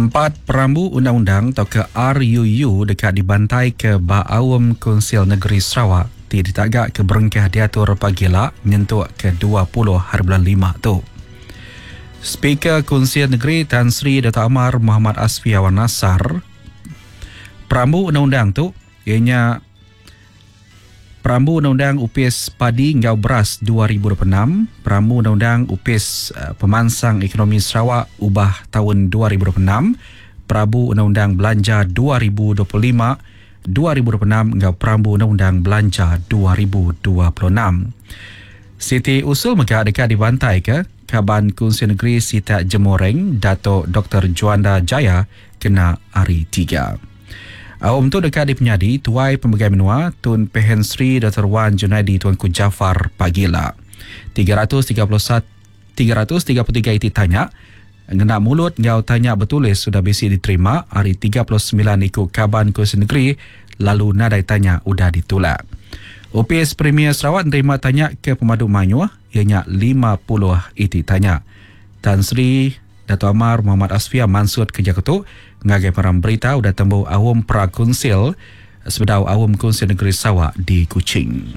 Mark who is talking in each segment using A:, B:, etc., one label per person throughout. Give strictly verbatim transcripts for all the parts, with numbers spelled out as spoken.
A: Empat perambu undang-undang atau ke R U U dekat dibantai ke Baawam Konsil Negeri Sarawak ti ditagak ke berengkah diatur pagila nyentuk ke dua puluh hari bulan lima tu. Speaker Konsil Negeri Tan Sri Dato' Amar Muhammad Asfiawan Nasar, perambu undang-undang tu ianya Perambu Undang-Undang Upis Padi Ngau Beras dua ribu dua puluh enam, Perambu Undang-Undang Upis uh, Pemansang Ekonomi Sarawak Ubah tahun dua ribu dua puluh enam, Perambu Undang-Undang Belanja dua ribu dua puluh lima, dua ribu dua puluh enam ngau Perambu Undang-Undang Belanja dua ribu dua puluh enam. Siti usul megak dekat dibantai ke Kaban Konsil Negeri Sita Jemoreng Dato' Doktor Juanda Jaya kena hari tiga. Awam tu dekat di penyadi Tuai Pembagai Menua Tun Pehen Sri Doktor Wan Junaidi Tuanku Jafar Pagila. tiga ratus tiga puluh satu, tiga ratus tiga puluh tiga iti tanya. Ngena mulut ngau tanya bertulis sudah bisi diterima hari tiga puluh sembilan ikut Kaban Konsil Negeri, lalu nadai tanya sudah ditolak. O P S Premier Sarawak menerima tanya ke Pemadu Manyuah ianya lima puluh iti tanya. Tan Sri Dato' Amar Muhammad Asfia mansut kerja ketuk ngagai peram berita udah tembuh awam pra konsil sebedau awam Konsil Negeri Sarawak di Kuching.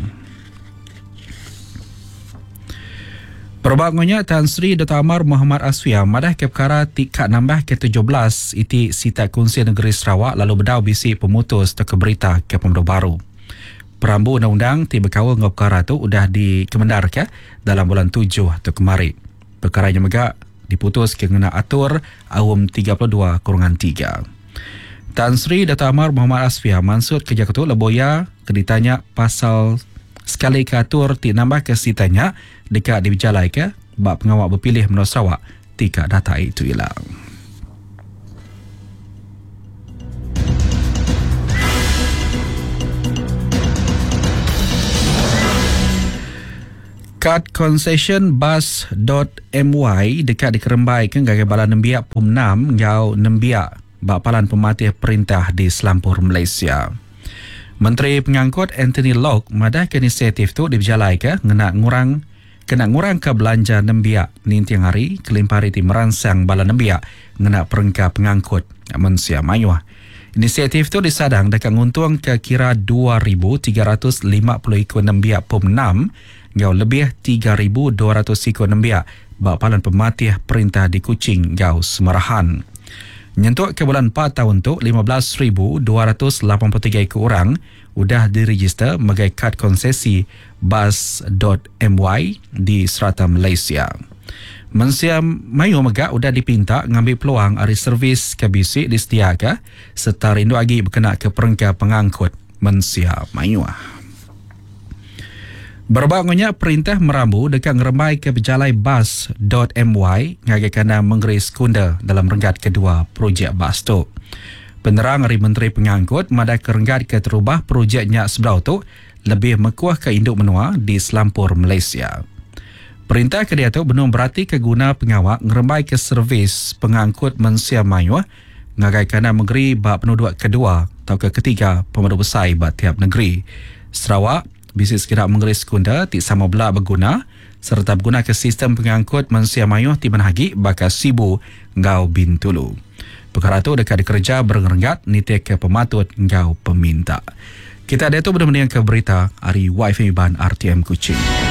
A: Perbangunnya Tan Sri Dato' Amar Muhammad Asfia madah ke perkara tingkat nambah ke tujuh belas iti Sita Konsil Negeri Sarawak lalu bedau bisi pemutus atau berita ke pemuda baru. Perambu undang-undang ti berkawal ngau perkara tu udah dikemendar ke dalam bulan tujuh atau kemari. Perkaranya megak diputus kena atur awam tiga puluh dua kurungan tiga. Tan Sri Dato' Amar Muhammad Asfia mansut kerja ketuk leboya keditanya pasal sekali ke atur ti nambah ke sitanya dekat dibijalai ke bak pengawal berpilih menurut Sarawak tika data itu hilang. Kad concession bus dot m y dekat dikerembai ke gagai balan nembiak pum enam ngau nembiak bak palan pematih perintah di Selampur Malaysia. Menteri Pengangkut Anthony Locke madah ke inisiatif tu diberjalai ke ngena ngurang kena ngurang ke belanja nembiak nintiang hari kelimpari ti merangsang balan nembiak ngena perengka pengangkut manusia mayuah. Inisiatif tu disadang dekat nguntung ke kira dua ribu tiga ratus lima puluh ikut nembiak pum enam ngau lebih tiga ribu dua ratus ikut nembiak bak palan pematih perintah di Kuching ngau Semarahan. Nyentuk ke bulan empat tahun tu lima belas ribu dua ratus lapan puluh tiga ikut orang udah diregister megai kad konsesi bus dot m y di serata Malaysia. Mensia Mayu megak udah dipinta ngambil peluang hari servis ke bisik disediakan serta rindu lagi berkenaan ke perengka pengangkut Mensia Mayu. Berbangunnya perintah merambu dekat ngeremai ke berjalai bus dot m y ngagai kena menggeris kunda dalam renggat kedua projek bas tu. Penerang dari Menteri Pengangkut madah ke renggat ke terubah projeknya sebelah tu lebih mekuah ke induk menua di Selampur Malaysia. Perintah ke dia tu benar berarti ke guna pengawak ngeremai ke servis pengangkut Mensia Mayu ngagai kena menggeri bak penduduk kedua atau ke ketiga pemerintah besar bak tiap negeri. Sarawak bisnis kira menggeris kunda ti sama belak berguna serta berguna ke sistem pengangkut Mensia Mayu ti menhagi bakal sibu ngau Bintulu. Perkara tu dekat dikerja berenggat nitik ke pematut ngau peminta. Kita ada tu benar-benar ke berita hari Y F M Ban R T M Kuching.